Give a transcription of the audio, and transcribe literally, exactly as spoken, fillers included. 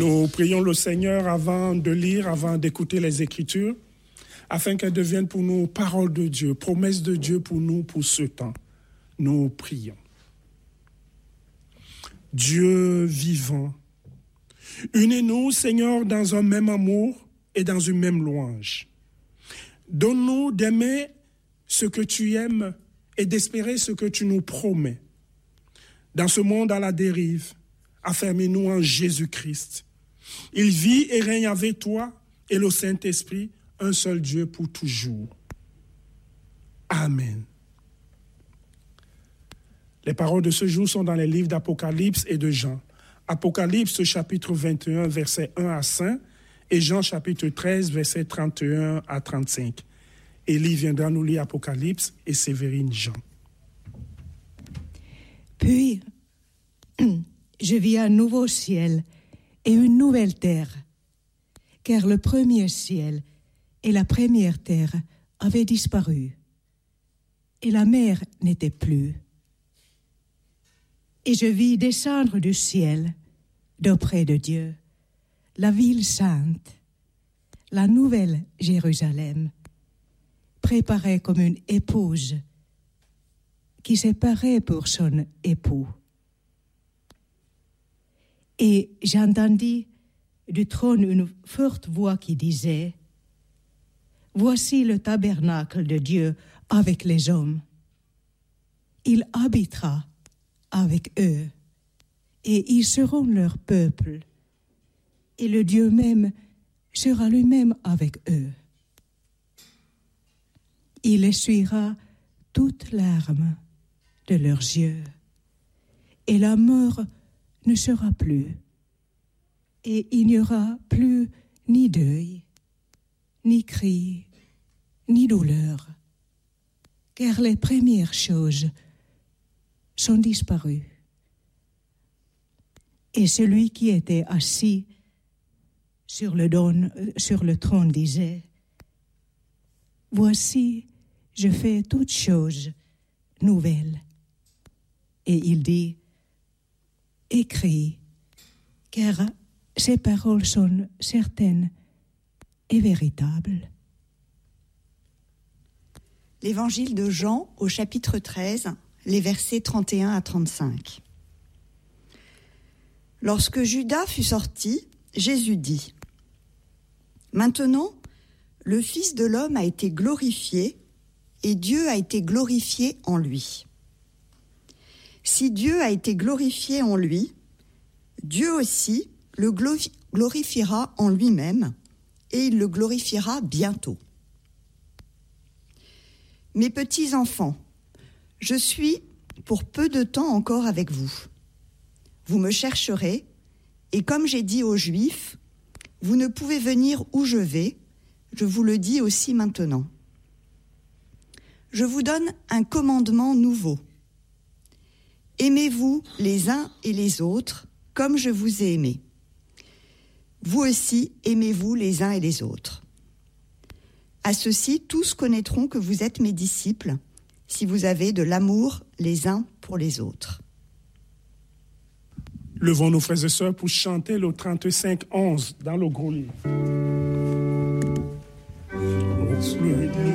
Nous prions le Seigneur avant de lire, avant d'écouter les Écritures, afin qu'elles deviennent pour nous paroles de Dieu, promesses de Dieu pour nous, pour ce temps. Nous prions. Dieu vivant, unis-nous, Seigneur, dans un même amour et dans une même louange. Donne-nous d'aimer ce que tu aimes et d'espérer ce que tu nous promets. Dans ce monde à la dérive, affermis-nous en Jésus-Christ. Il vit et règne avec toi et le Saint-Esprit, un seul Dieu pour toujours. Amen. Les paroles de ce jour sont dans les livres d'Apocalypse et de Jean. Apocalypse chapitre vingt et un, versets un à cinq, et Jean chapitre treize, versets trente et un à trente-cinq. Élie viendra nous lire Apocalypse et Sévérine Jean. Puis, je vis un nouveau ciel et une nouvelle terre, car le premier ciel et la première terre avaient disparu, et la mer n'était plus. Et je vis descendre du ciel, d'auprès de Dieu, la ville sainte, la nouvelle Jérusalem, préparée comme une épouse qui s'est parée pour son époux. Et j'entendis du trône une forte voix qui disait : Voici le tabernacle de Dieu avec les hommes. Il habitera avec eux, et ils seront leur peuple, et le Dieu même sera lui-même avec eux. Il essuiera toute larme de leurs yeux, et la mort ne sera plus, et il n'y aura plus ni deuil, ni cri, ni douleur, car les premières choses sont disparues. Et celui qui était assis sur le, don, sur le trône disait : Voici, je fais toutes choses nouvelles. Et il dit : Écris, car ces paroles sont certaines et véritables. L'évangile de Jean au chapitre treize, les versets trente et un à trente-cinq. Lorsque Judas fut sorti, Jésus dit : Maintenant, le Fils de l'homme a été glorifié, et Dieu a été glorifié en lui. Si Dieu a été glorifié en lui, Dieu aussi le glorifiera en lui-même, et il le glorifiera bientôt. Mes petits enfants, je suis pour peu de temps encore avec vous. Vous me chercherez, et comme j'ai dit aux Juifs, vous ne pouvez venir où je vais, je vous le dis aussi maintenant. Je vous donne un commandement nouveau. Aimez-vous les uns et les autres comme je vous ai aimés. Vous aussi, aimez-vous les uns et les autres. À ceci, tous connaîtront que vous êtes mes disciples, si vous avez de l'amour les uns pour les autres. Levons nos frères et sœurs pour chanter le trente-cinq onze dans le gros livre.